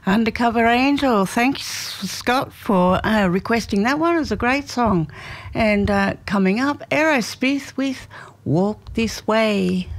Undercover Angel. Thanks, Scott, for requesting that one. It was a great song. And coming up, Aerosmith with Walk This Way.